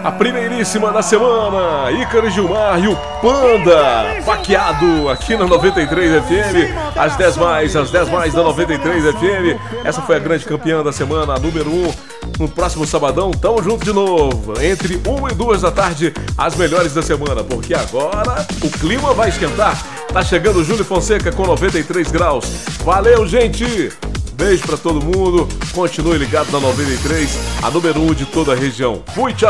A primeiríssima da semana, Ícaro Gilmar e o Panda, paqueado aqui na 93 FM, às 10 mais da 93 FM. Essa foi a grande campeã da semana, a número 1. No próximo sabadão, tamo junto de novo, entre 1 e 2 da tarde, as melhores da semana, porque agora o clima vai esquentar. Tá chegando o Júlio Fonseca com 93 graus. Valeu, gente! Beijo pra todo mundo, continue ligado na 93, a número 1 de toda a região. Fui, tchau!